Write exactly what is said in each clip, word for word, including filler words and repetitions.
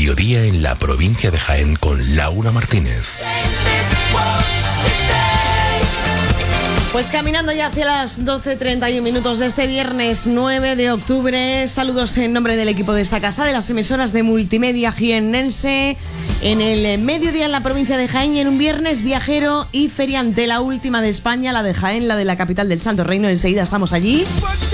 mediodía en la provincia de Jaén con Laura Martínez. Pues caminando ya hacia las doce treinta y uno minutos de este viernes nueve de octubre. Saludos en nombre del equipo de esta casa, de las emisoras de multimedia jiennense, en el mediodía en la provincia de Jaén, y en un viernes viajero y feriante, la última de España, la de Jaén, la de la capital del Santo Reino. Enseguida estamos allí.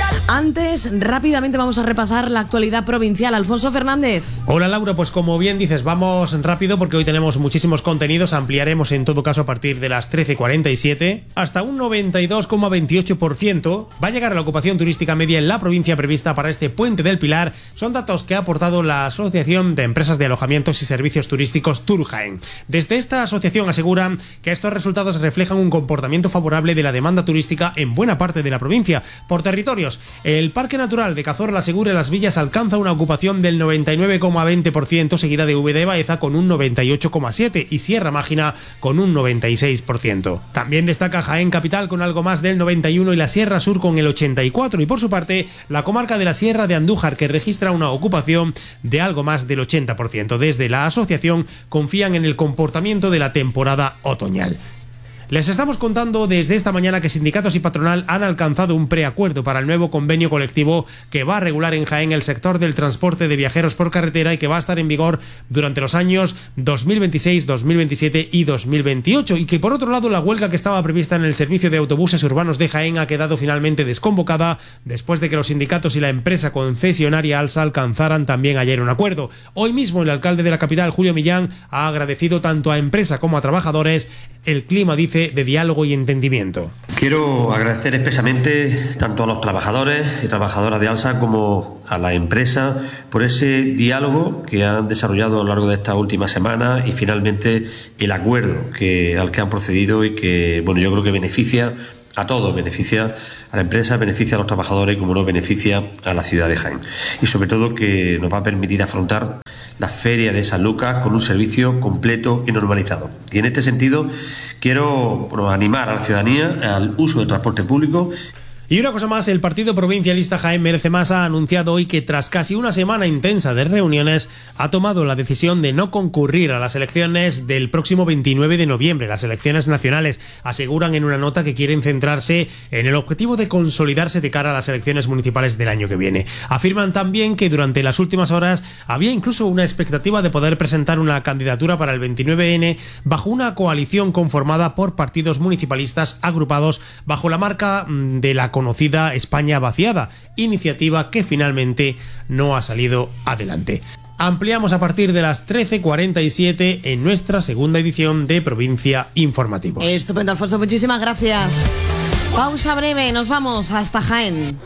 Antes, rápidamente vamos a repasar la actualidad provincial. Alfonso Fernández. Hola Laura, pues como bien dices, vamos rápido porque hoy tenemos muchísimos contenidos. Ampliaremos en todo caso a partir de las trece cuarenta y siete hasta un noventa y dos coma veintiocho por ciento va a llegar a la ocupación turística media en la provincia prevista para este Puente del Pilar. Son datos que ha aportado la Asociación de Empresas de Alojamientos y Servicios Turísticos Turjaén. Desde esta asociación aseguran que estos resultados reflejan un comportamiento favorable de la demanda turística en buena parte de la provincia. Por territorios, el Parque Natural de Cazorla, Segura y Las Villas alcanza una ocupación del noventa y nueve coma veinte por ciento, seguida de Úbeda de Baeza con un noventa y ocho coma siete por ciento y Sierra Mágina con un noventa y seis por ciento. También destaca Jaén Capital con algo más del noventa y uno por ciento y la Sierra Sur con el ochenta y cuatro por ciento, y por su parte la comarca de la Sierra de Andújar, que registra una ocupación de algo más del ochenta por ciento. Desde la asociación confían en el comportamiento de la temporada otoñal. Les estamos contando desde esta mañana que sindicatos y patronal han alcanzado un preacuerdo para el nuevo convenio colectivo que va a regular en Jaén el sector del transporte de viajeros por carretera y que va a estar en vigor durante los años dos mil veintiséis, dos mil veintisiete y dos mil veintiocho, y que por otro lado la huelga que estaba prevista en el servicio de autobuses urbanos de Jaén ha quedado finalmente desconvocada después de que los sindicatos y la empresa concesionaria Alsa alcanzaran también ayer un acuerdo. Hoy mismo el alcalde de la capital, Julio Millán, ha agradecido tanto a empresa como a trabajadores el clima, dice, de diálogo y entendimiento. Quiero agradecer expresamente tanto a los trabajadores y trabajadoras de Alsa como a la empresa por ese diálogo que han desarrollado a lo largo de esta última semana y finalmente el acuerdo que, al que han procedido y que, bueno, yo creo que beneficia a todos, beneficia a la empresa, beneficia a los trabajadores y, como no, beneficia a la ciudad de Jaén. Y sobre todo que nos va a permitir afrontar la Feria de San Lucas con un servicio completo y normalizado. Y en este sentido quiero, bueno, animar a la ciudadanía al uso del transporte público. Y una cosa más, el Partido Provincialista Jaén Merece Más ha anunciado hoy que tras casi una semana intensa de reuniones ha tomado la decisión de no concurrir a las elecciones del próximo veintinueve de noviembre, las elecciones nacionales. Aseguran en una nota que quieren centrarse en el objetivo de consolidarse de cara a las elecciones municipales del año que viene. Afirman también que durante las últimas horas había incluso una expectativa de poder presentar una candidatura para el veintinueve ene bajo una coalición conformada por partidos municipalistas agrupados bajo la marca de la conocida España vaciada, iniciativa que finalmente no ha salido adelante. Ampliamos a partir de las trece cuarenta y siete en nuestra segunda edición de Provincia Informativos. Estupendo, Alfonso, muchísimas gracias. Pausa breve, nos vamos hasta Jaén.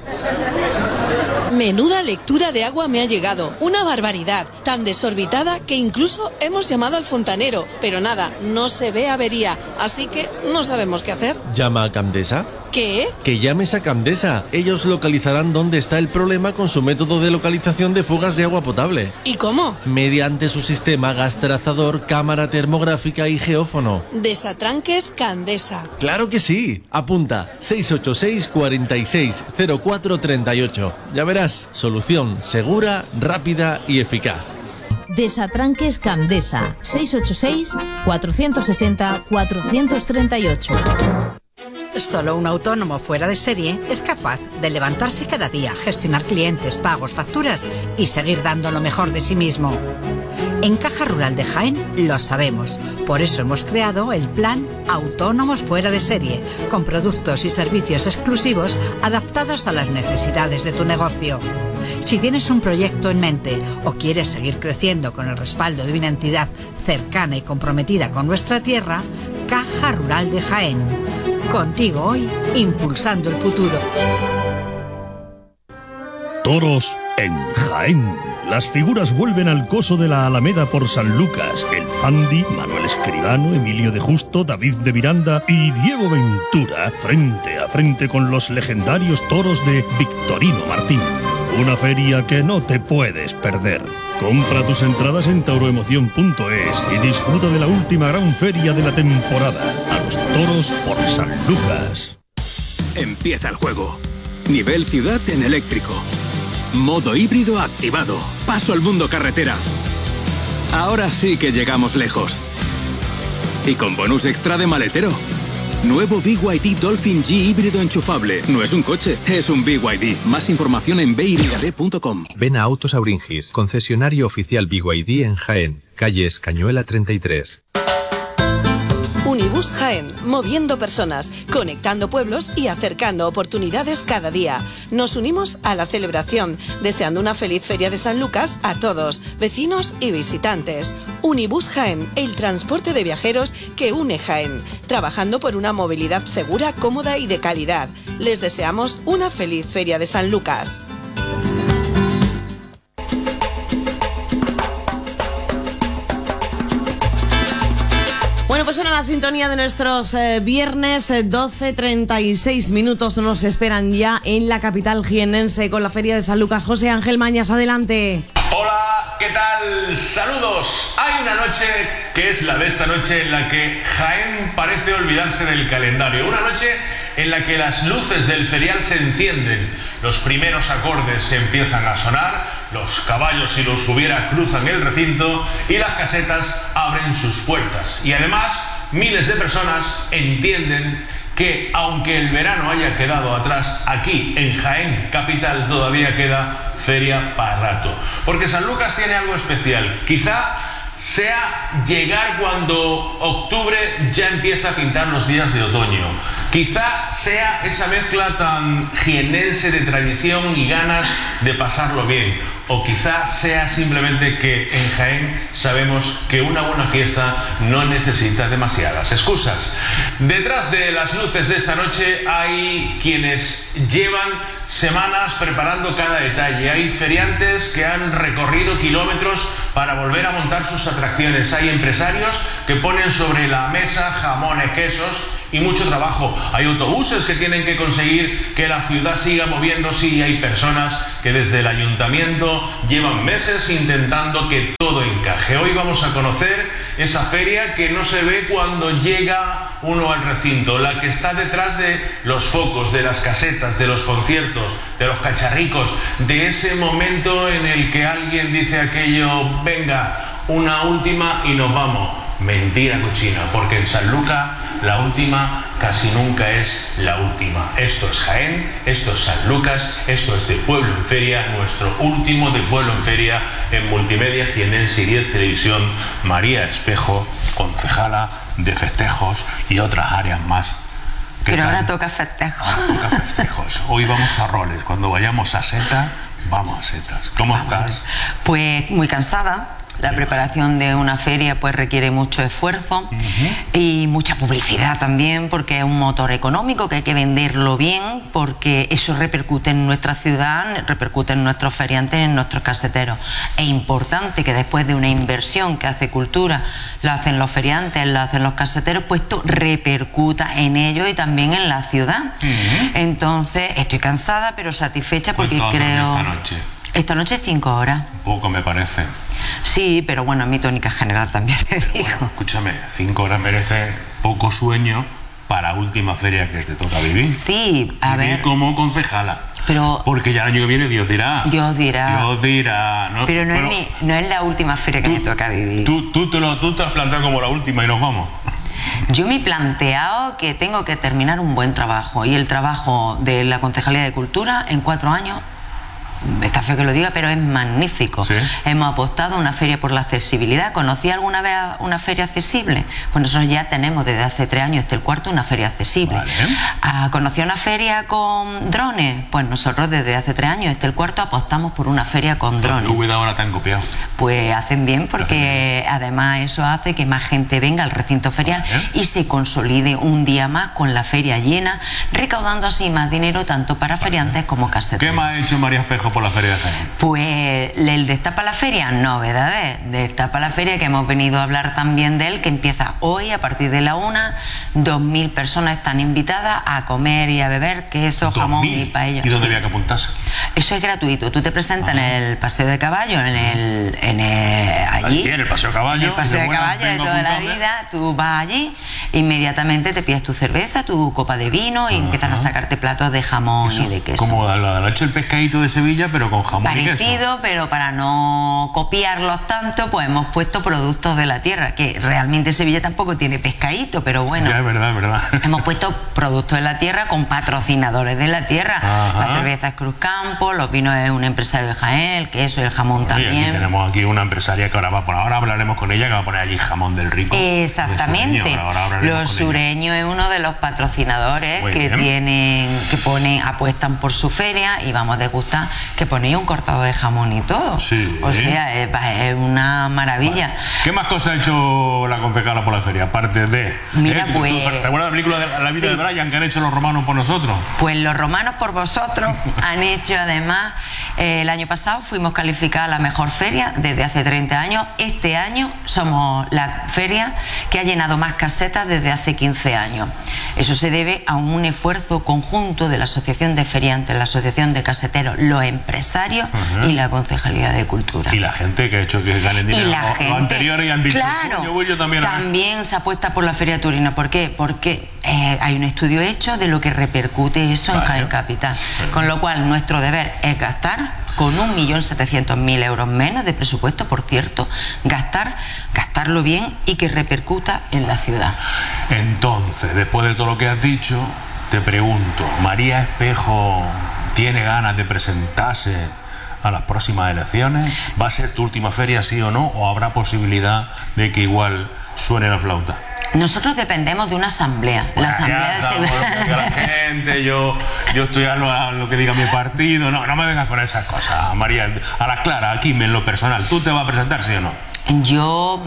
Menuda lectura de agua me ha llegado, una barbaridad, tan desorbitada que incluso hemos llamado al fontanero, pero nada, no se ve avería, así que no sabemos qué hacer. ¿Llama a Camdesa? ¿Qué? Que llames a Camdesa. Ellos localizarán dónde está el problema con su método de localización de fugas de agua potable. ¿Y cómo? Mediante su sistema gas trazador, cámara termográfica y geófono. Desatranques Candesa. ¡Claro que sí! Apunta seis ocho seis, cuatro seis, cero cuatro tres ocho. Ya verás, solución segura, rápida y eficaz. Desatranques Candesa. seis ocho seis, cuatro seis cero, cuatro tres ocho. Solo un autónomo fuera de serie es capaz de levantarse cada día, gestionar clientes, pagos, facturas y seguir dando lo mejor de sí mismo. En Caja Rural de Jaén lo sabemos, por eso hemos creado el plan Autónomos Fuera de Serie, con productos y servicios exclusivos adaptados a las necesidades de tu negocio. Si tienes un proyecto en mente o quieres seguir creciendo con el respaldo de una entidad cercana y comprometida con nuestra tierra, Caja Rural de Jaén. Contigo hoy, impulsando el futuro. Toros en Jaén. Las figuras vuelven al coso de la Alameda por San Lucas. El Fandi, Manuel Escribano, Emilio de Justo, David de Miranda y Diego Ventura frente a frente con los legendarios toros de Victorino Martín. Una feria que no te puedes perder. Compra tus entradas en tauroemoción punto es y disfruta de la última gran feria de la temporada. A los toros por San Lucas. Empieza el juego. Nivel ciudad en eléctrico. Modo híbrido activado. Paso al mundo carretera. Ahora sí que llegamos lejos. Y con bonus extra de maletero. Nuevo B Y D Dolphin G híbrido enchufable. No es un coche, es un B Y D. Más información en b y d punto com. Ven a Autos Auringis, concesionario oficial B Y D en Jaén, calle Escañuela treinta y tres. Unibus Jaén, moviendo personas, conectando pueblos y acercando oportunidades cada día. Nos unimos a la celebración, deseando una feliz Feria de San Lucas a todos, vecinos y visitantes. Unibus Jaén, el transporte de viajeros que une Jaén, trabajando por una movilidad segura, cómoda y de calidad. Les deseamos una feliz Feria de San Lucas. Bueno, pues era la sintonía de nuestros eh, viernes, eh, doce treinta y seis minutos nos esperan ya en la capital jiennense con la Feria de San Lucas. José Ángel Mañas, adelante. Hola, ¿qué tal? Saludos. Hay una noche que es la de esta noche en la que Jaén parece olvidarse del calendario. Una noche en la que las luces del ferial se encienden, los primeros acordes empiezan a sonar, los caballos, si los hubiera, cruzan el recinto y las casetas abren sus puertas. Y además, miles de personas entienden que, aunque el verano haya quedado atrás, aquí en Jaén capital todavía queda feria para rato. Porque San Lucas tiene algo especial. Quizá sea llegar cuando octubre ya empieza a pintar los días de otoño. Quizá sea esa mezcla tan jiennense de tradición y ganas de pasarlo bien. O quizá sea simplemente que en Jaén sabemos que una buena fiesta no necesita demasiadas excusas. Detrás de las luces de esta noche hay quienes llevan semanas preparando cada detalle. Hay feriantes que han recorrido kilómetros para volver a montar sus atracciones. Hay empresarios que ponen sobre la mesa jamones, quesos y mucho trabajo. Hay autobuses que tienen que conseguir que la ciudad siga moviéndose y hay personas que desde el ayuntamiento llevan meses intentando que todo encaje. Hoy vamos a conocer esa feria que no se ve cuando llega uno al recinto, la que está detrás de los focos, de las casetas, de los conciertos, de los cacharricos, de ese momento en el que alguien dice aquello, venga, una última y nos vamos. Mentira cochina, porque en San Lucas la última casi nunca es la última. Esto es Jaén, esto es San Lucas, esto es de Pueblo en Feria, nuestro último de Pueblo en Feria en Multimedia Jiennense y diez Televisión, María Espejo, concejala de festejos y otras áreas más. Pero tal? Ahora toca festejos. Ahora toca festejos. Hoy vamos a roles, cuando vayamos a Seta, vamos a Setas. ¿Cómo vamos. Estás? Pues muy cansada. La preparación de una feria pues requiere mucho esfuerzo uh-huh. y mucha publicidad también, porque es un motor económico que hay que venderlo bien, porque eso repercute en nuestra ciudad, repercute en nuestros feriantes, en nuestros caseteros. Es importante que después de una inversión que hace cultura, la hacen los feriantes, la hacen los caseteros, pues esto repercuta en ellos y también en la ciudad. Uh-huh. Entonces estoy cansada pero satisfecha porque creo... esta noche? Esta noche cinco horas. Poco me parece. Sí, pero bueno, en mi tónica general también te digo. Bueno, escúchame, cinco horas merece poco sueño para última feria que te toca vivir. Sí, a vivir ver. como concejala. Pero porque ya el año que viene Dios dirá. Dios dirá. Dios dirá. ¿No? Pero no, pero es mi, no es la última feria que tú, me toca vivir. Tú, tú, te lo, tú te has planteado como la última y nos vamos. Yo me he planteado que tengo que terminar un buen trabajo y el trabajo de la Concejalía de Cultura en cuatro años. Está feo que lo diga, pero es magnífico. ¿Sí? Hemos apostado a una feria por la accesibilidad. ¿Conocí alguna vez una feria accesible? Pues nosotros ya tenemos desde hace tres años, este el cuarto, una feria accesible. Vale. Ah, ¿conocí una feria con drones? Pues nosotros desde hace tres años, este el cuarto, apostamos por una feria con drones. ¿Qué cuidado ahora te han copiado? Pues hacen bien, porque además eso hace que más gente venga al recinto ferial vale. y se consolide un día más con la feria llena, recaudando así más dinero tanto para vale. feriantes como caseteros. ¿Qué más ha hecho María Espejo por la feria de Jaén? Pues el Destapa la Feria, novedades. Destapa la Feria, que hemos venido a hablar también de él, que empieza hoy a partir de la una. Dos mil personas están invitadas a comer y a beber queso, jamón y paella. ¿Y dónde sí. había que apuntarse? Eso es gratuito. Tú te presentas Ajá. en el Paseo de Caballo, en el, en el allí. Allí, en el Paseo de Caballo. En el Paseo de buenas, Caballo de toda la vida. Tú vas allí, inmediatamente te pides tu cerveza, tu copa de vino y Ajá. empiezan a sacarte platos de jamón Eso, y de queso. Como la de la noche el pescadito de Sevilla, pero con jamón Parecido, y queso. Parecido, pero para no copiarlos tanto, pues hemos puesto productos de la tierra, que realmente Sevilla tampoco tiene pescadito, pero bueno. Ya, es verdad, es verdad. Hemos puesto productos de la tierra con patrocinadores de la tierra. Ajá. La cerveza es Cruz Campo, los vinos es un empresario de Jaén, el queso y el jamón Oye, también. Aquí tenemos aquí una empresaria que ahora va por ahora hablaremos con ella, que va a poner allí jamón del rico. Exactamente. Sureño, ahora, ahora Los Sureños es uno de los patrocinadores Muy que bien. tienen, que ponen, apuestan por su feria y vamos a degustar, que ponéis un cortado de jamón y todo. Sí. O sea, es, es una maravilla. Vale. ¿Qué más cosas ha hecho la concejala por la feria? Aparte de. Mira, ¿eh? pues. ¿Te acuerdas la película de La vida sí. de Brian que han hecho los romanos por nosotros? Pues los romanos por vosotros han hecho además. Eh, el año pasado fuimos calificadas la mejor feria desde hace treinta años. Este año somos la feria que ha llenado más casetas desde hace quince años. Eso se debe a un esfuerzo conjunto de la Asociación de Feriantes, la Asociación de Caseteros, los empresarios uh-huh. y la Concejalía de Cultura. Y la gente que ha hecho que ganen dinero. Y la lo, gente, lo anterior y han dicho, claro, yo voy yo también. También se apuesta por la Feria Turina. ¿Por qué? Porque eh, hay un estudio hecho de lo que repercute eso Vaya. en Jaén Capital. Con lo cual nuestro deber es gastar con un millón setecientos mil euros menos de presupuesto, por cierto, gastar, gastarlo bien y que repercuta en la ciudad. Entonces, después de todo lo que has dicho, te pregunto, ¿María Espejo tiene ganas de presentarse a las próximas elecciones? ¿Va a ser tu última feria, sí o no? ¿O habrá posibilidad de que igual suene la flauta? Nosotros dependemos de una asamblea. Bueno, la asamblea ya, se... la gente, yo, yo estoy a lo, a lo que diga mi partido. No, no me vengas con esas cosas, María. A las claras, aquí en lo personal, ¿tú te vas a presentar, sí o no? Yo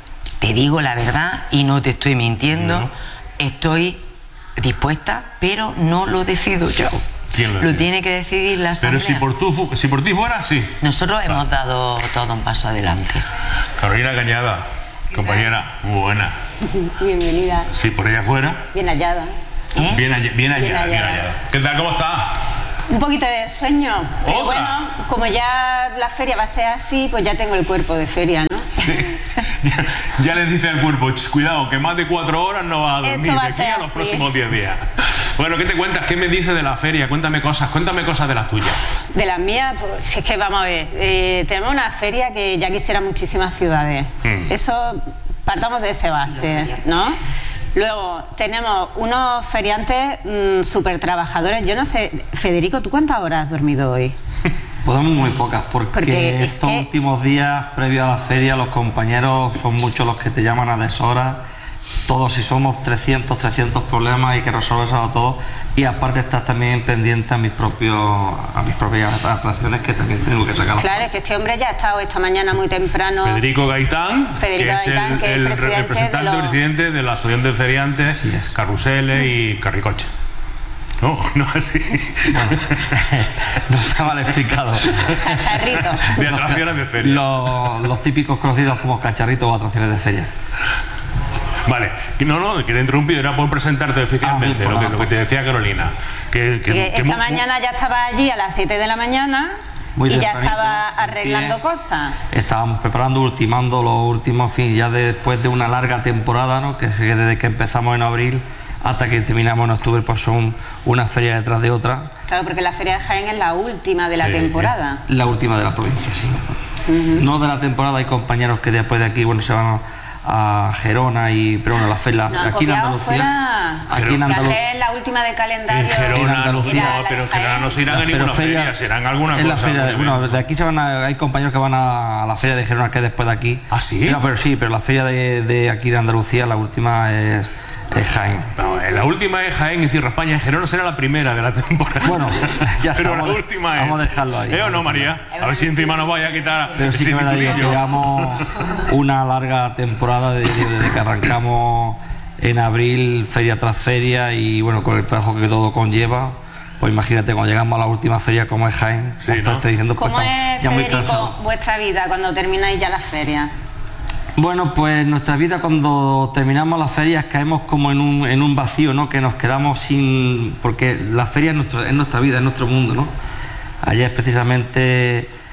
te digo la verdad y no te estoy mintiendo. No. Estoy dispuesta, pero no lo decido yo. ¿Quién lo, lo tiene que decidir la asamblea. Pero si por, tú, si por ti fuera, sí. Nosotros vale. hemos dado todo un paso adelante. Carolina Cañada, compañera, muy buena. Bienvenida. Sí, por ella fuera. Bien hallada. ¿Eh? Bien, hallada, bien, hallada, bien hallada. ¿Qué tal? ¿Cómo estás? Un poquito de sueño. Pero ¿Otra? bueno, como ya la feria va a ser así, pues ya tengo el cuerpo de feria, ¿no? Sí. Ya, ya les dice al cuerpo, cuidado, que más de cuatro horas no vas a dormir va de aquí a los así. próximos diez días. Bueno, ¿qué te cuentas? ¿Qué me dices de la feria? Cuéntame cosas, cuéntame cosas de las tuyas. De las mías, pues es que vamos a ver. Eh, tenemos una feria que ya quisiera muchísimas ciudades. Hmm. Eso, partamos de ese base, ¿no? Luego tenemos unos feriantes mmm, súper trabajadores. Yo no sé, Federico, ¿tú cuántas horas has dormido hoy? Podemos muy pocas, porque, porque estos que... últimos días previos a la feria los compañeros son muchos los que te llaman a deshora. Todos, si somos trescientos, trescientos problemas, hay que resolverlos a todos. Y aparte estás también pendiente a mis propios a mis propias atracciones que también tengo que sacar. Claro, es que este hombre ya ha estado esta mañana muy temprano. Federico Gaitán, Federico que Gaitán, es el, que el, el presidente representante de los... presidente de la Asociación de Feriantes, sí Carruseles y Carricoche. No, no así. Bueno, no está mal explicado. Cacharritos. De atracciones de feria. Los, los típicos conocidos como cacharritos o atracciones de feria. Vale, no, no, que te he interrumpido, era por presentarte oficialmente, ah, lo, que, lo que te decía Carolina. Que, que, sí, que esta que mañana ya estaba allí a las siete de la mañana Muy y ya estaba arreglando pie. cosas. Estábamos preparando, ultimando los últimos, en fin, ya después de una larga temporada, ¿no? Que desde que empezamos en abril hasta que terminamos en octubre, pues son una feria detrás de otra. Claro, porque la feria de Jaén es la última de la sí, temporada. La última de la provincia, sí. Uh-huh. No de la temporada, hay compañeros que después de aquí, bueno, se van a... a Gerona y pero bueno la feria no, aquí en Andalucía aquí en Andalucía es la última del calendario en Gerona, Andalucía, no, pero Gerona no se irán a ninguna feria, feria serán alguna en cosa la feria de, bueno, de aquí se van a, hay compañeros que van a, a la feria de Gerona que es después de aquí. ¿Ah, sí? Pero, pero sí, pero la feria de, de aquí de Andalucía la última es es Jaén. No, la última es Jaén y Cierra España. En Gerona será la primera de la temporada. Bueno, ya pero está, la última es. Vamos a dejarlo ahí. ¿Eh o no, María? A ver si encima nos vaya a quitar. Pero sí que me la digo, llevamos una larga temporada desde, desde que arrancamos en abril, feria tras feria, y bueno, con el trabajo que todo conlleva. Pues imagínate, cuando llegamos a la última feria como es Jaén, sí, ¿no? Te diciendo, pues, ¿cómo es, Federico, vuestra vida cuando termináis ya la feria? Bueno, pues nuestra vida cuando terminamos las ferias caemos como en un, en un vacío, ¿no? Que nos quedamos sin... Porque la feria es, nuestro, es nuestra vida, es nuestro mundo, ¿no? Ayer precisamente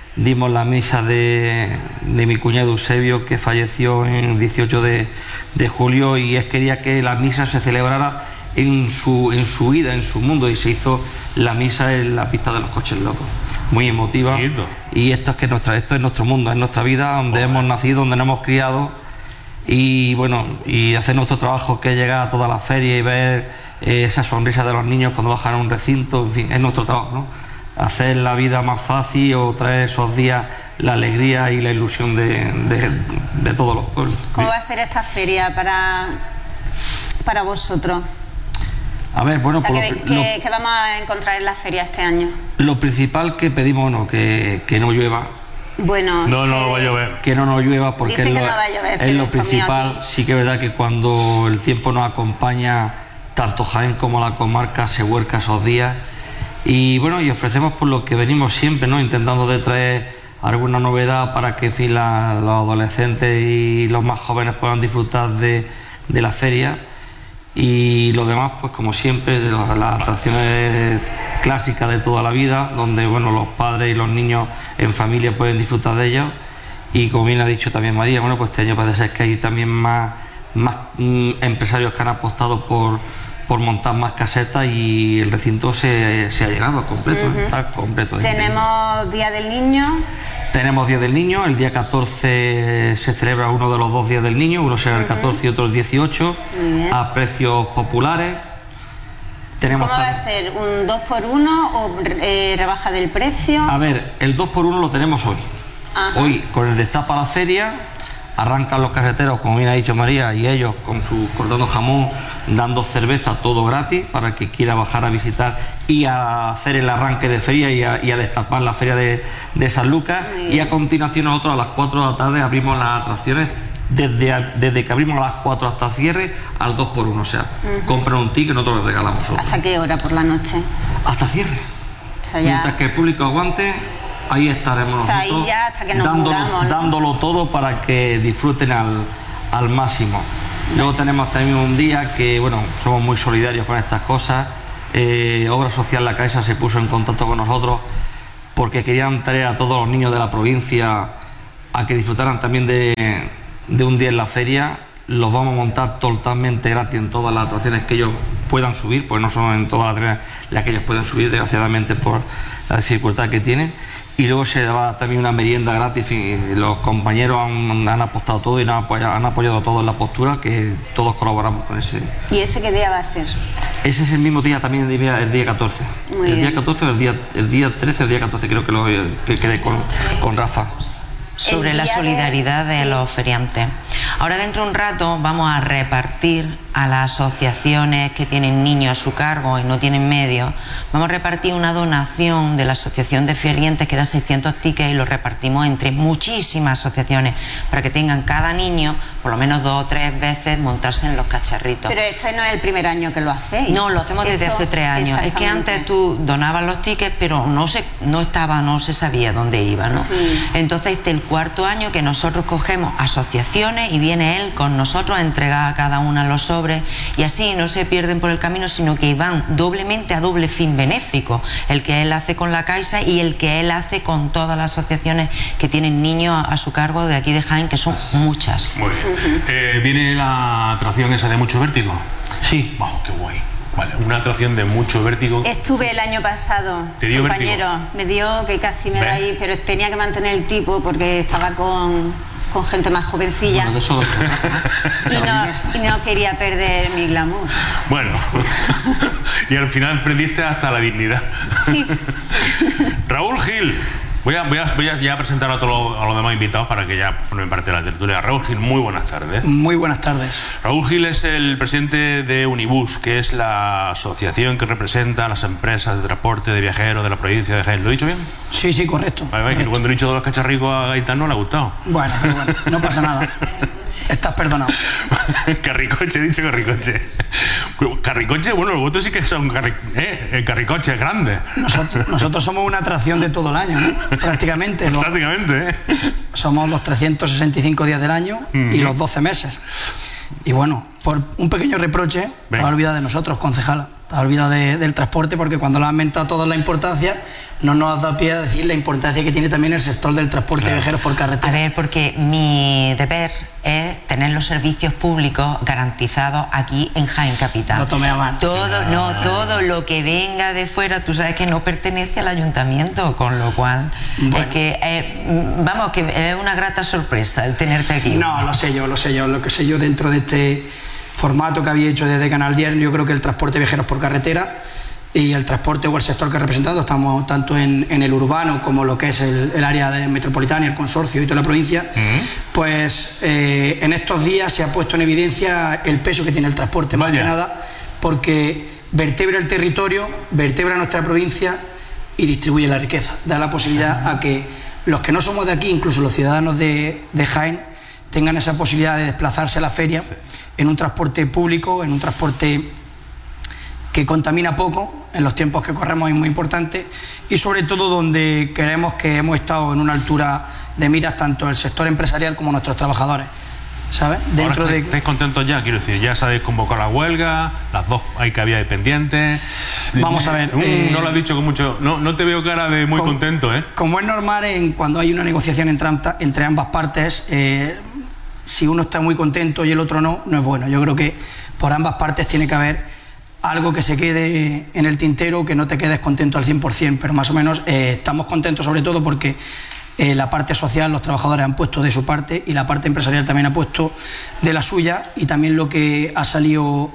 dimos la misa de, de mi cuñado Eusebio, que falleció en el dieciocho de julio, y él quería que la misa se celebrara en su, en su vida, en su mundo, y se hizo la misa en la pista de los coches locos. Muy emotiva. Y esto es que nuestra, esto es nuestro mundo, es nuestra vida, donde hemos nacido, donde nos hemos criado, y bueno, y hacer nuestro trabajo, que es llegar a toda la feria y ver eh, esa sonrisa de los niños cuando bajan a un recinto. En fin, es nuestro trabajo, ¿no? Hacer la vida más fácil o traer esos días la alegría y la ilusión de, de, de todos los pueblos. ¿Cómo va a ser esta feria para, para vosotros? A ver, bueno, o sea, por ¿qué, lo, qué, lo, ¿qué vamos a encontrar en la feria este año? Lo principal que pedimos, bueno, que, que no llueva. Bueno, no, no va a llover. Que no nos llueva, porque es lo, no va a llover, es lo principal. Sí que es verdad que cuando el tiempo nos acompaña, tanto Jaén como la comarca se vuelca esos días. Y bueno, y ofrecemos por lo que venimos siempre, ¿no? Intentando de traer alguna novedad para que en fin, la, los adolescentes y los más jóvenes puedan disfrutar de, de la feria. Y lo demás, pues como siempre, las, las atracciones clásicas de toda la vida, donde bueno, los padres y los niños en familia pueden disfrutar de ellos. Y como bien ha dicho también María, bueno, pues este año parece ser que hay también más, más mm, empresarios que han apostado por, por montar más casetas, y el recinto se, se ha llenado completo, uh-huh. Está completo. Tenemos Día del Niño. Tenemos Día del Niño, el día catorce se celebra uno de los dos Días del Niño, uno será el catorce y otro el dieciocho, a precios populares. Tenemos ¿Cómo va a ser? ¿Un dos por uno o eh, rebaja del precio? A ver, el dos por uno lo tenemos hoy. Ajá. Hoy, con el destapa la feria, arrancan los carreteros, como bien ha dicho María, y ellos con su cortando jamón, dando cerveza, todo gratis, para el que quiera bajar a visitar y a hacer el arranque de feria y a, y a destapar la feria de, de San Lucas. Sí. Y a continuación nosotros a las cuatro de la tarde abrimos las atracciones, desde, desde que abrimos a las cuatro hasta cierre, al dos por uno, o sea, uh-huh. Compran un ticket, nosotros les regalamos otro. ¿Hasta qué hora por la noche? Hasta cierre. O sea, ya... Mientras que el público aguante, ahí estaremos, o sea, nosotros, ahí ya hasta que nos dándolo, muramos, ¿no? dándolo todo para que disfruten al, al máximo. Luego tenemos también un día que, bueno, somos muy solidarios con estas cosas. Eh, Obra Social La Caixa se puso en contacto con nosotros porque querían traer a todos los niños de la provincia a que disfrutaran también de, de un día en la feria. Los vamos a montar totalmente gratis en todas las atracciones que ellos puedan subir, pues no son en todas las atracciones las que ellos pueden subir, desgraciadamente por la dificultad que tienen. Y luego se daba también una merienda gratis, y los compañeros han, han apostado todo y han apoyado, han apoyado todo en la postura, que todos colaboramos con ese. ¿Y ese qué día va a ser? Ese es el mismo día también, el día, el día catorce. Muy el bien. Día catorce o el día, el día trece o el día catorce, creo que lo que quedé con, con Rafa. Sobre la solidaridad de, de sí. los feriantes. Ahora dentro de un rato vamos a repartir a las asociaciones que tienen niños a su cargo y no tienen medios, vamos a repartir una donación de la Asociación de Feriantes que da seiscientos tickets, y los repartimos entre muchísimas asociaciones para que tengan cada niño por lo menos dos o tres veces montarse en los cacharritos. Pero este no es el primer año que lo hacéis. No, lo hacemos desde Esto, hace tres años. Es que antes tú donabas los tickets, pero no se, no estaba, no se sabía dónde iba, ¿no? Sí. Entonces este es el cuarto año que nosotros cogemos asociaciones y viene él con nosotros a entregar a cada una los sobres, y así no se pierden por el camino, sino que van doblemente a doble fin benéfico, el que él hace con la Caixa y el que él hace con todas las asociaciones que tienen niños a, a su cargo de aquí de Jaén, que son muchas. Muy bien. Eh, ¿Viene la atracción esa de mucho vértigo? Sí. Oh, qué guay. Vale, una atracción de mucho vértigo. Estuve el año pasado, ¿Te dio compañero, vértigo? Me dio que casi me da ahí, pero tenía que mantener el tipo porque estaba con, con gente más jovencilla. Bueno, de eso... y, no, y no quería perder mi glamour. Bueno, y al final perdiste hasta la dignidad. Sí. Raúl Gil. Voy a, voy, a, voy a ya presentar a todos los, a los demás invitados para que ya formen parte de la tertulia. Raúl Gil, muy buenas tardes. Muy buenas tardes. Raúl Gil es el presidente de Unibus, que es la asociación que representa a las empresas de transporte de viajeros de la provincia de Jaén. ¿Lo he dicho bien? Sí, sí, correcto. Vale, vale, correcto. Que cuando he dicho de los cacharricos a Gaitán no le ha gustado. Bueno, pero bueno, no pasa nada. Estás perdonado. Carricoche, he dicho carricoche. Carricoche, bueno, los votos sí que son carri, eh, carricoches grandes. Nosotros, nosotros somos una atracción de todo el año, ¿no? Prácticamente. Los, Prácticamente, ¿eh? Somos los trescientos sesenta y cinco días del año mm-hmm. y los doce meses. Y bueno, por un pequeño reproche, te vas a olvidar de nosotros, concejala. te has olvidado de, del transporte, porque cuando lo has mentado toda la importancia, no nos has dado pie a decir la importancia que tiene también el sector del transporte claro. de viajeros por carretera. A ver, porque mi deber es tener los servicios públicos garantizados aquí en Jaén Capital. No tome a mal. Todo, no, todo lo que venga de fuera, tú sabes que no pertenece al ayuntamiento, con lo cual bueno. es que, eh, vamos, que es una grata sorpresa el tenerte aquí. No, lo sé yo, lo sé yo, lo que sé yo dentro de este formato que había hecho desde Canal diez, yo creo que el transporte de viajeros por carretera y el transporte o el sector que representamos, estamos tanto en, en el urbano como lo que es el, el área de metropolitana, el consorcio y toda la provincia, uh-huh. pues eh, en estos días se ha puesto en evidencia el peso que tiene el transporte, más que nada porque vertebra el territorio, vertebra nuestra provincia y distribuye la riqueza, da la posibilidad a que los que no somos de aquí, incluso los ciudadanos de, de Jaén, tengan esa posibilidad de desplazarse a la feria sí. en un transporte público, en un transporte que contamina poco, en los tiempos que corremos es muy importante, y sobre todo donde queremos que hemos estado en una altura de miras tanto el sector empresarial como nuestros trabajadores, ¿sabes? Dentro Ahora de... ¿Estáis contentos ya? Quiero decir, ya se ha desconvocado la huelga, las dos hay que había de pendientes. Vamos a ver. Mm, eh, no lo has dicho con mucho... No, no te veo cara de muy como, contento, ¿eh? Como es normal en, cuando hay una negociación entre, entre ambas partes, eh, si uno está muy contento y el otro no, no es bueno. Yo creo que por ambas partes tiene que haber algo que se quede en el tintero, que no te quedes contento al cien por cien, pero más o menos eh, estamos contentos sobre todo porque eh, la parte social, los trabajadores han puesto de su parte y la parte empresarial también ha puesto de la suya, y también lo que ha salido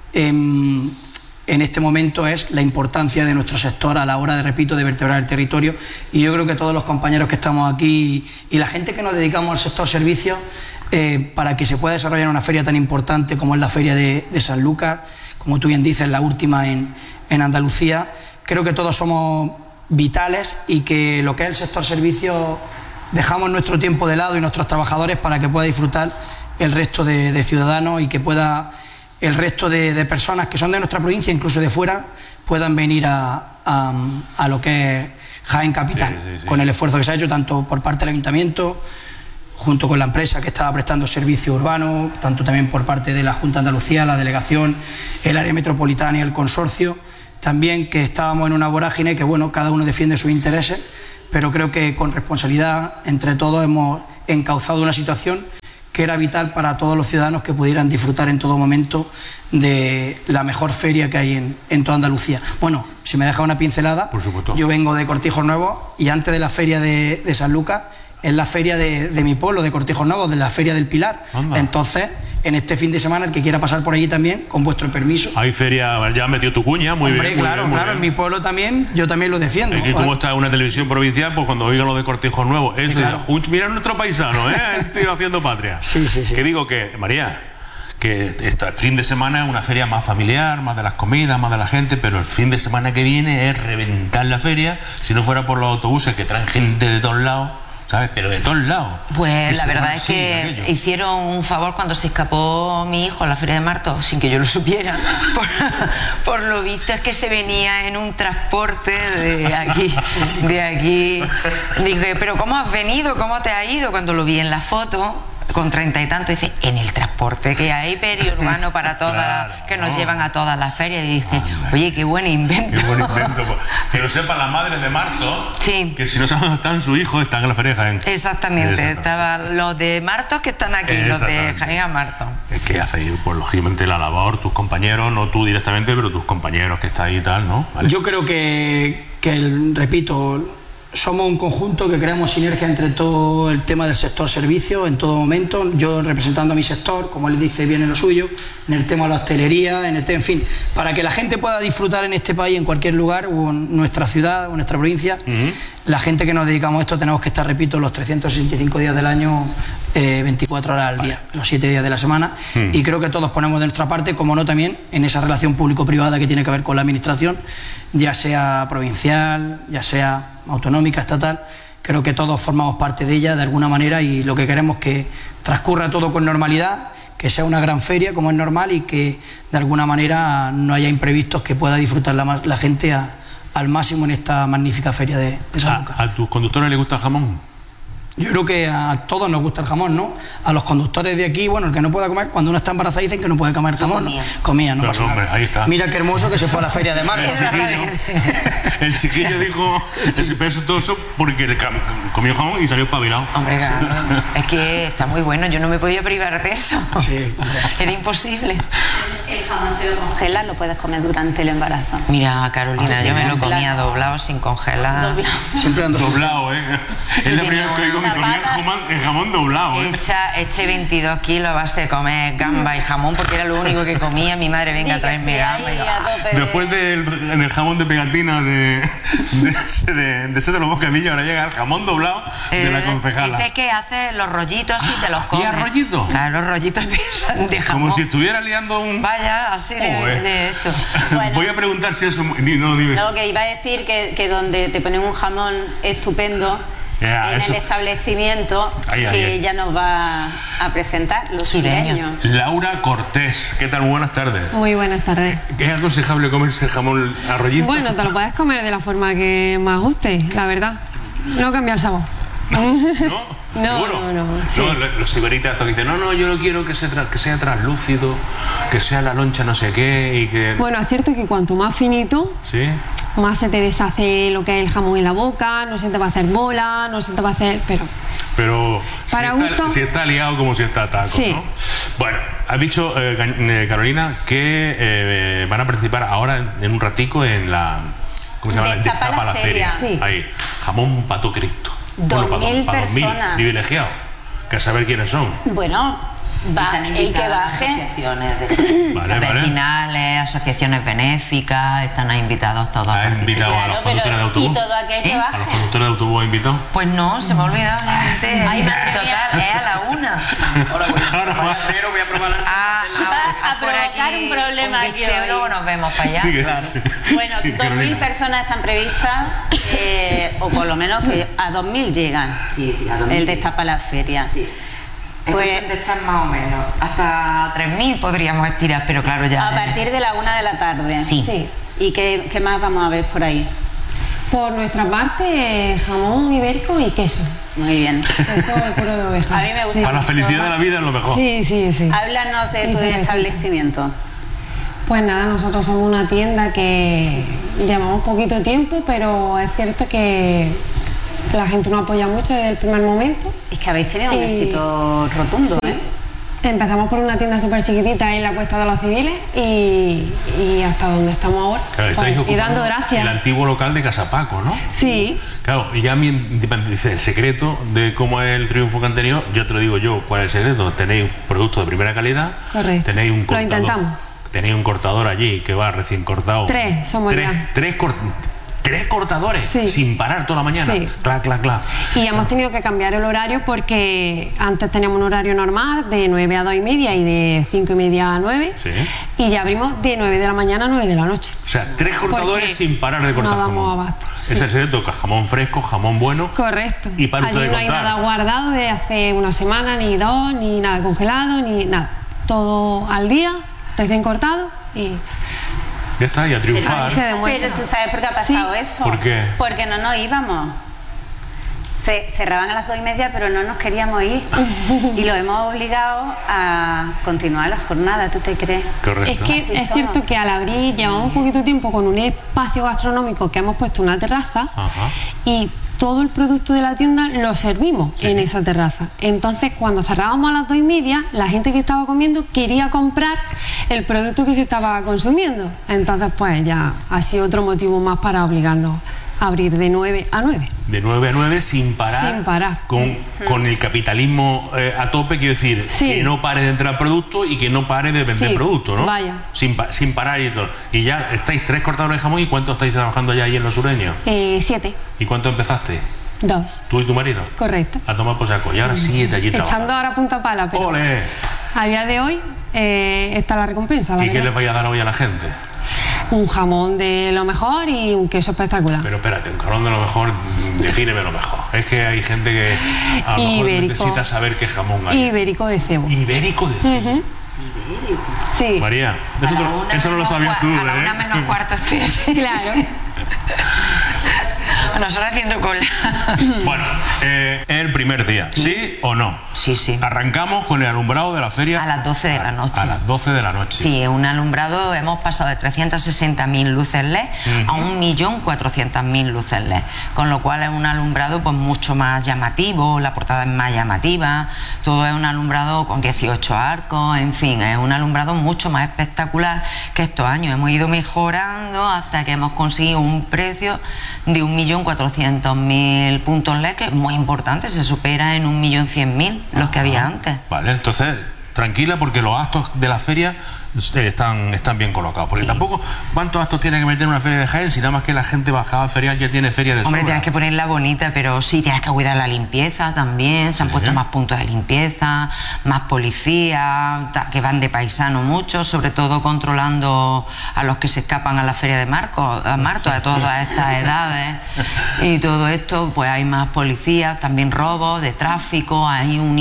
en, en este momento es la importancia de nuestro sector a la hora de, repito, de vertebrar el territorio, y yo creo que todos los compañeros que estamos aquí y la gente que nos dedicamos al sector servicios, eh, para que se pueda desarrollar una feria tan importante como es la feria de, de San Lucas, como tú bien dices, la última en, en Andalucía, creo que todos somos vitales y que lo que es el sector servicios dejamos nuestro tiempo de lado y nuestros trabajadores para que pueda disfrutar el resto de, de ciudadanos y que pueda el resto de, de personas que son de nuestra provincia, incluso de fuera, puedan venir a, a, a lo que es Jaén Capital, sí, sí, sí. con el esfuerzo que se ha hecho tanto por parte del ayuntamiento, junto con la empresa que estaba prestando servicio urbano, tanto también por parte de la Junta de Andalucía, la delegación, el área metropolitana y el consorcio, también que estábamos en una vorágine que, bueno, cada uno defiende sus intereses, pero creo que con responsabilidad entre todos hemos encauzado una situación que era vital para todos los ciudadanos que pudieran disfrutar en todo momento de la mejor feria que hay en, en toda Andalucía. Bueno, si me deja una pincelada, por supuesto. Yo vengo de Cortijos Nuevos y antes de la feria de, de San Lucas es la feria de, de mi pueblo, de Cortijos Nuevos, de la Feria del Pilar. Anda. Entonces, en este fin de semana, el que quiera pasar por allí también, con vuestro permiso. Hay feria, ya has metido tu cuña, muy Hombre, bien. Claro, muy bien, claro, muy en bien. mi pueblo también, yo también lo defiendo. Y como está en una televisión provincial, pues cuando oiga lo de Cortijos Nuevos, eso, claro. dice, mira nuestro paisano, ¿eh? Estoy haciendo patria. Sí, sí, sí. Que digo que, María, que este fin de semana es una feria más familiar, más de las comidas, más de la gente, pero el fin de semana que viene es reventar la feria, si no fuera por los autobuses que traen gente de todos lados, ¿sabes? Pero de todos lados. Pues la verdad es que aquello. hicieron un favor cuando se escapó mi hijo a la Feria de Martos, sin que yo lo supiera. Por, por lo visto es que se venía en un transporte de aquí, de aquí. Dije, pero ¿cómo has venido? ¿Cómo te has ido? Cuando lo vi en la foto, con treinta y tanto, dice, en el transporte que hay periurbano para todas claro, las, que nos no. llevan a todas las ferias. Y dije, oye, qué buen invento. Qué buen invento. Que lo sepan las madres de Martos, sí. que si no saben dónde están sus hijos, están en la feria de Jaén. Exactamente, estaban los de Martos que están aquí, los de Jaén a Martos. ¿Qué hacéis? Pues lógicamente la labor, tus compañeros, no tú directamente, pero tus compañeros que están ahí y tal, ¿no? ¿Vale? Yo creo que, que el, repito, somos un conjunto que creamos sinergia entre todo el tema del sector servicio en todo momento, yo representando a mi sector, como él dice bien en lo suyo, en el tema de la hostelería, en, el tema, en fin, para que la gente pueda disfrutar en este país, en cualquier lugar, o en nuestra ciudad, o en nuestra provincia, uh-huh. la gente que nos dedicamos a esto tenemos que estar, repito, los trescientos sesenta y cinco días del año, eh, veinticuatro horas al día, vale. los siete días de la semana, uh-huh. y creo que todos ponemos de nuestra parte, como no también, en esa relación público-privada que tiene que ver con la administración, ya sea provincial, ya sea autonómica, estatal, creo que todos formamos parte de ella de alguna manera y lo que queremos es que transcurra todo con normalidad, que sea una gran feria como es normal y que de alguna manera no haya imprevistos, que pueda disfrutar la, la gente a, al máximo en esta magnífica feria de, de San Lucas. ¿A, ¿A tus conductores les gusta el jamón? Yo creo que a todos nos gusta el jamón, ¿no? A los conductores de aquí, bueno, el que no puede comer, cuando uno está embarazada dicen que no puede comer jamón. Comía, ¿no? Comía, no Pero pasa no, hombre, nada. ahí está. Mira qué hermoso que se fue a la feria de Málaga. El chiquillo, el chiquillo dijo, sí. Pero eso todo eso porque comió jamón y salió espabilado. Hombre, claro, es que está muy bueno, yo no me podía privar de eso. Sí. Era imposible. El jamón se lo congela, lo puedes comer durante el embarazo. Mira, Carolina, Ah, yo me lo congelado. comía doblado, sin congelar. Doblado. Siempre ando doblado, ¿eh? Es la primera vez que oigo que comía el jamón, el jamón doblado, ¿eh? Echa, eché veintidós kilos a base de comer gamba y jamón porque era lo único que comía. Mi madre, venga, tráeme gamba. Y yo, Después del en el jamón de pegatina de, de, ese de, de ese de los bocadillos, ahora llega el jamón doblado de la concejala. Dice que hace los rollitos y te los comes. ¿Hacía rollitos? Claro, los rollitos de, de jamón. Como si estuviera liando un... Vaya, así de, de esto. Bueno. Voy a preguntar si eso... No, dime. No, que iba a decir que, que donde te ponen un jamón estupendo Yeah, en eso. el establecimiento Ahí, ahí, que ahí. ella nos va a presentar, los sureños. Laura Cortés, ¿qué tal? Muy buenas tardes. Muy buenas tardes. ¿Es aconsejable comerse el jamón a rollito? Bueno, te lo puedes comer de la forma que más guste, la verdad. No cambia el sabor. ¿No? No, ¿Seguro? no, no, sí. No, los iberitas estos que dicen, no, no, yo lo quiero que sea, tra- que sea translúcido, que sea la loncha no sé qué y que... Bueno, es cierto que cuanto más finito, ¿Sí? más se te deshace lo que es el jamón en la boca, no se te va a hacer bola, no se te va a hacer... Pero Pero si Para está, gusto. si está liado como si está taco, Sí. ¿no? Bueno, has dicho, eh, Ca- eh, Carolina, que eh, van a participar ahora en, en un ratico en la... ¿Cómo se llama? Destapa Destapa la la feria. feria. Sí. Ahí, jamón pato Cristo. Dos para mil para dos mil personas. privilegiados, que a saber quiénes son. Bueno, va el que baje. Asociaciones de Vale, vale. vecinales, asociaciones benéficas, están ahí invitados todos. a ¿Has invitado a los Claro, pero- conductores de autobús? ¿y todo aquel que ¿A los baje? conductores de autobús has invitado? Pues no, se me ha olvidado, obviamente. Ay, madre Total, mía. es a la una. Primero voy a probar la... Ah, Va a por provocar aquí un problema un aquí bicheo, hoy. luego nos vemos para allá. Sí, que- Claro. sí, Bueno, sí, dos mil Carolina. personas están previstas, eh, o por lo menos que a dos mil llegan. Sí, sí, a dos mil El destapa la feria. Sí. Es Pues- cuestión de echar más o menos. Hasta tres mil podríamos estirar, pero claro, ya. A partir de la una de la tarde. Sí. sí. ¿Y qué, qué más vamos a ver por ahí? Por nuestra parte, jamón ibérico y queso. Muy bien. Eso es puro de oveja. A mí me gusta. Sí. Para la felicidad de la vida es lo mejor. Sí, sí, sí. Háblanos de tu Sí, sí. establecimiento. Pues nada, nosotros somos una tienda que llevamos poquito tiempo, pero es cierto que la gente nos apoya mucho desde el primer momento. Es que habéis tenido un Y- éxito rotundo, Sí. ¿eh? Empezamos por una tienda súper chiquitita en la Cuesta de los Civiles y, y hasta donde estamos ahora. Claro, estáis Pues, y ocupando dando gracias. el antiguo local de Casapaco, ¿no? Sí, Claro, y ya a mí me dice el secreto de cómo es el triunfo que han tenido, yo te lo digo yo, ¿cuál es el secreto? Tenéis un producto de primera calidad, correcto. tenéis un Lo cortador, intentamos. tenéis un cortador allí que va recién cortado. Tres, somos tres, ya. tres, cor- tres cortadores Sí. sin parar toda la mañana. Sí. Clac, clac, clac. Y hemos tenido que cambiar el horario porque antes teníamos un horario normal de nueve a dos y media y de cinco y media a nueve. Sí. Y ya abrimos de nueve de la mañana a nueve de la noche. O sea, tres cortadores Porque sin parar de cortar no damos jamón. abasto, Es sí. el secreto, que jamón fresco, jamón bueno. Correcto. Y para Allí ustedes no hay contar. nada guardado de hace una semana, ni dos, ni nada congelado, ni nada. Todo al día, recién cortado y Ya está, y a triunfar. se demuestra. Pero tú sabes por qué ha pasado Sí. eso. ¿Por qué? Porque no nos íbamos. Se cerraban a las dos y media, pero no nos queríamos ir. Y lo hemos obligado a continuar la jornada, ¿tú te crees? Correcto. Es que Así es somos. cierto que al abrir llevamos un poquito de tiempo con un espacio gastronómico que hemos puesto una terraza Ajá. y todo el producto de la tienda lo servimos en esa terraza. Entonces, cuando cerrábamos a las dos y media, la gente que estaba comiendo quería comprar el producto que se estaba consumiendo. Entonces, pues ya ha sido otro motivo más para obligarnos a abrir de nueve a nueve. De nueve a nueve sin parar. Sin parar. Con, con el capitalismo eh, a tope, quiero decir, Sí. que no pare de entrar producto y que no pare de vender Sí, producto, ¿no? vaya. Sin, pa- sin parar y todo. Y ya estáis tres cortadores de jamón, ¿y cuánto estáis trabajando ya ahí en los sureños? Eh, siete, ¿Y cuánto empezaste? dos, ¿Tú y tu marido? correcto. A tomar por saco. Y ahora siete allí Echando trabajando. ahora punta pala, pero ¡Ole! a día de hoy eh, está la recompensa, la ¿Y qué verdad. les vais a dar hoy a la gente? Un jamón de lo mejor y un queso espectacular. Pero espérate, un jamón de lo mejor, mm, defíneme lo mejor. Es que hay gente que a lo mejor Ibérico. necesita saber qué jamón hay. Ibérico de cebo. Ibérico de cebo. Ujú. Sí. María, eso, A la te lo- una eso no lo menos sabías cua- tú, A la ¿eh? una menos cuarto estoy así. Claro. Nosotros haciendo cola. Bueno, eh, el primer día, ¿sí? ¿sí o no? Sí, sí. Arrancamos con el alumbrado de la feria. A las doce de la noche. A las doce de la noche. Sí, un alumbrado, hemos pasado de trescientas sesenta mil luces L E D uh-huh. a un millón cuatrocientas mil luces L E D, con lo cual es un alumbrado pues mucho más llamativo, la portada es más llamativa, todo es un alumbrado con dieciocho arcos, en fin, es un alumbrado mucho más espectacular que estos años. Hemos ido mejorando hasta que hemos conseguido un precio de un millón cuatrocientos mil puntos L E D, que es muy importante, se supera en un millón cien mil los que había antes. Vale, entonces tranquila, porque los actos de la feria eh, están, están bien colocados, porque sí. tampoco ¿cuántos actos tiene que meter en una feria de Jaén si nada más que la gente bajada ferial ya tiene feria de sobra? Hombre, tienes que ponerla bonita, pero sí, tienes que cuidar la limpieza también, se han sí. puesto más puntos de limpieza, más policías que van de paisano mucho, sobre todo controlando a los que se escapan a la feria de Marcos, a Marto, a todas estas edades, y todo esto, pues hay más policías, también robos de tráfico, hay un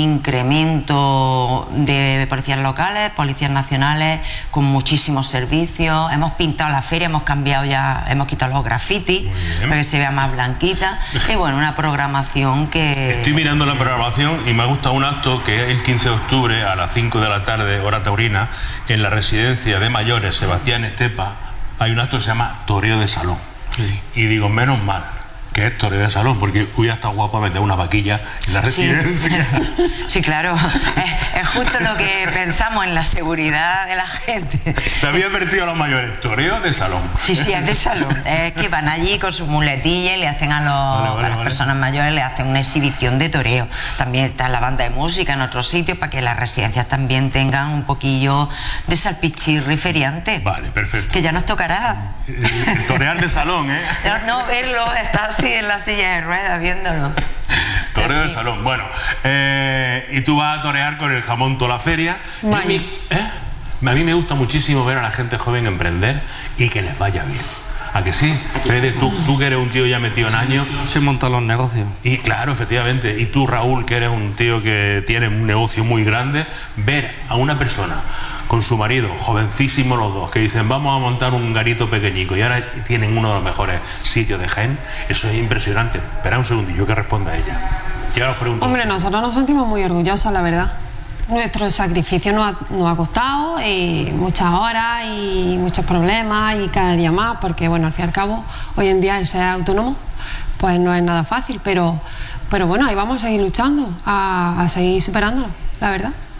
incremento de policías locales, policías nacionales, con muchísimos servicios. Hemos pintado la feria, hemos cambiado ya, hemos quitado los grafitis para que se vea más blanquita, y bueno, una programación que... Estoy mirando la programación y me ha gustado un acto que es el quince de octubre a las cinco de la tarde, hora taurina, en la residencia de mayores Sebastián Estepa. Hay un acto que se llama Toreo de Salón, sí. y digo, menos mal que es toreo de salón, porque hubiera estado guapo meter una vaquilla en la residencia. Sí, sí, claro, es, es justo lo que pensamos en la seguridad de la gente. Te había advertido a los mayores, toreo de salón. Sí, sí, es de salón. Es que van allí con sus muletillas y le hacen a, los, vale, vale, a las vale. personas mayores, le hacen una exhibición de toreo. También está la banda de música en otros sitios para que las residencias también tengan un poquillo de salpichirri feriante. Vale, perfecto. Que ya nos tocará. El, el torear de salón, ¿eh? No, no verlo, estar así en la silla de ruedas viéndolo. Toreo de salón. Bueno, eh, y tú vas a torear con el jamón toda la feria. Y a mí, ¿eh? a mí me gusta muchísimo ver a la gente joven emprender y que les vaya bien. ¿A que sí? Fede, tú, tú que eres un tío ya metido en años. Se montan los negocios. Y claro, efectivamente. Y tú, Raúl, que eres un tío que tiene un negocio muy grande, ver a una persona con su marido, jovencísimos los dos, que dicen vamos a montar un garito pequeñico y ahora tienen uno de los mejores sitios de Jaén, eso es impresionante. Espera un segundillo que responda a ella. Y ahora os pregunto. Hombre, nosotros nos sentimos muy orgullosos, la verdad. Nuestro sacrificio nos ha, nos ha costado y muchas horas y muchos problemas y cada día más, porque bueno, al fin y al cabo, hoy en día el ser autónomo pues no es nada fácil, pero, pero bueno, ahí vamos a seguir luchando, a, a seguir superándolo, la verdad.